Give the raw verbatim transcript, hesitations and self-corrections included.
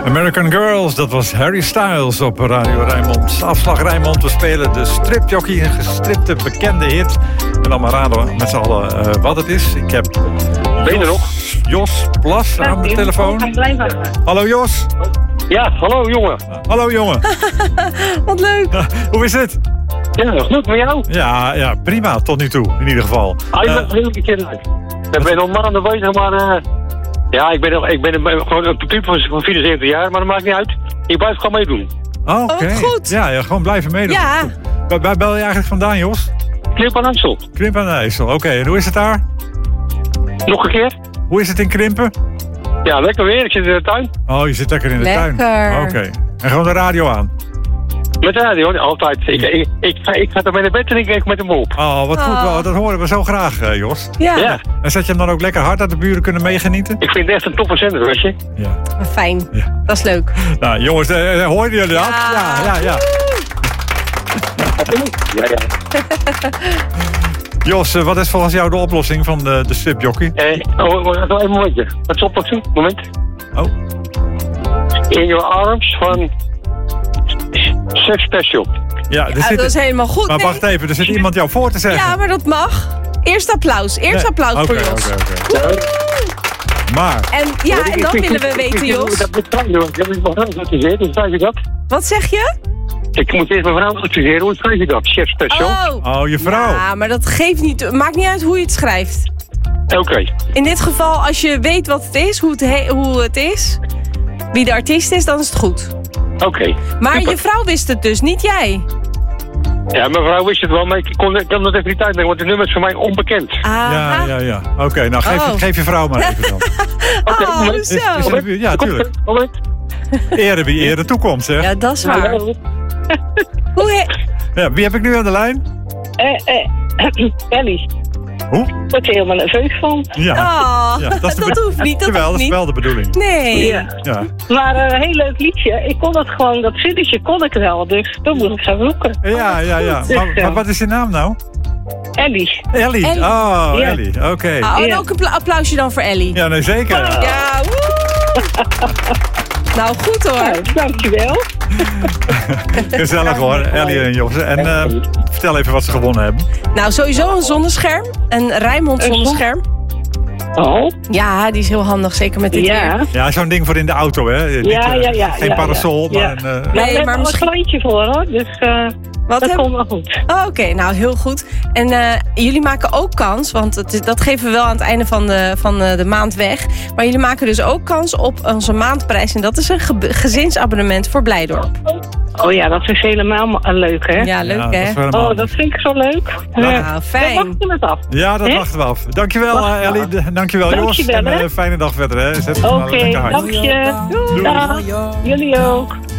American Girls, dat was Harry Styles op Radio Rijnmond. Afslag Rijnmond, we spelen de stripjockey, een gestripte bekende hit. En dan maar raden met z'n allen uh, wat het is. Ik heb Ben je er nog? Jos Plas aan de telefoon. Hallo Jos. Ja, hallo jongen. Uh, hallo jongen. Wat leuk. Uh, hoe is het? Ja, goed met jou? Ja, ja, prima tot nu toe, in ieder geval. Ah, je bent uh, heel een keer leuk. Ik ben al maanden bezig, maar... Uh, ja, ik ben, ik ben een, gewoon een type van vierenzeventig jaar, maar dat maakt niet uit. Ik blijf gewoon meedoen. Oh, oké. Okay. Oh, goed. Ja, ja, gewoon blijven meedoen. Ja. Waar, waar bel je eigenlijk vandaan, Jos? Krimp aan IJssel. Krimp aan IJssel, oké. Okay. En hoe is het daar? Nog een keer? Hoe is het in Krimpen? Ja, lekker weer. Ik zit in de tuin. Oh, je zit lekker in de lekker. tuin. Oké. Okay. En gewoon de radio aan? Met de radio, altijd. Ik, ik, ik, ik ga er mee naar bed en ik kijk met hem op. Oh, wat goed. Oh. Dat horen we zo graag, uh, Jos. Ja. ja. En zet je hem dan ook lekker hard dat de buren kunnen meegenieten? Ik vind het echt een toffe zender, weet je. Ja. Fijn. Ja. Dat is leuk. Nou, jongens, uh, hoorden jullie dat? Ja, ja, ja. ja. ja, ja. Jos, uh, wat is volgens jou de oplossing van de, de stripjockey? Eh, oh, wacht even een momentje. Wat is de oplossing? Moment. Oh. In Your Arms van Sex Special. Ja, er ja zit... dat is helemaal goed. Maar nee. wacht even, er zit iemand jou voor te zeggen. Ja, maar dat mag. Eerst applaus. Eerst nee. applaus okay, voor Jos. Oké, okay, oké. Okay. Maar... En, ja, en dan willen we weten, Jos. Dat moet trouwen, ik heb mijn vrouw adviseren, hoe schrijf je dat? Wat zeg je? Ik moet eerst mijn vrouw adviseren, hoe schrijf je dat? Chef Special. Oh, oh je vrouw. Ja, maar dat geeft niet. Maakt niet uit hoe je het schrijft. Oké. Okay. In dit geval, als je weet wat het is, hoe het, he- hoe het is, wie de artiest is, dan is het goed. Oké. Okay. Maar super. Je vrouw wist het dus, niet jij. Ja, mijn vrouw wist het wel, maar ik kon, ik kon dat even niet uitleggen, want het nummer is voor mij onbekend. Aha. Ja, ja, ja. Oké, okay, nou geef, oh. geef je vrouw maar even dan. Oké, okay, oh, is, is, is er, ja, tuurlijk. Ere wie ere toekomst, hè? Ja, dat is waar. Hoe he- ja, wie heb ik nu aan de lijn? Eh, eh, Ellie. Hoe? Daar word je helemaal nerveus van. Ja, oh, ja dat, is dat hoeft niet, dat Jawel, hoeft dat is niet. wel de bedoeling. Nee. Ja. Ja. Maar een uh, heel leuk liedje. Ik kon het gewoon, dat zinnetje kon ik wel, dus dan moet ik gaan zoeken. Ja, ja, ja. Dus, maar, maar wat is je naam nou? Ellie. Ellie. Ellie. Oh, ja. Ellie. Oké. Okay. Oh, en ja. ook een pla- applausje dan voor Ellie. Ja, nee, zeker. Oh. Ja, woe. Nou, goed hoor. Nou, dankjewel. Gezellig hoor, Ellie en Jos. En uh, vertel even wat ze gewonnen hebben. Nou, sowieso een zonnescherm. Een Rijnmond zonnescherm. Oh. Ja, die is heel handig, zeker met dit Ja. weer. Ja, zo'n ding voor in de auto, hè? Niet, Ja, ja, ja. Geen ja, parasol, ja. maar... Ja. Een, uh... Nee, Nee, maar maar misschien... misschien... een kleintje voor, hoor. Dus uh, Wat dat heb... komt wel goed. Oh, Oké, okay, nou heel goed. En uh, jullie maken ook kans, want het is, dat geven we wel aan het einde van de, van de, de maand weg. Maar jullie maken dus ook kans op onze maandprijs. En dat is een ge- gezinsabonnement voor Blijdorp. Oh ja, dat is helemaal leuk, hè? Ja, leuk ja, hè? Dat oh, dat vind ik zo leuk. Nou, Uh, fijn. Dan wachten we het af. Ja, dat He? wachten we af. Dankjewel, Wacht uh, Ellie. D- dankjewel, Jos. Dankjewel, en hè? uh, fijne dag verder, hè. Zet het Oké, maar lekker hard. dank je. Doei. Dag. Jullie ook.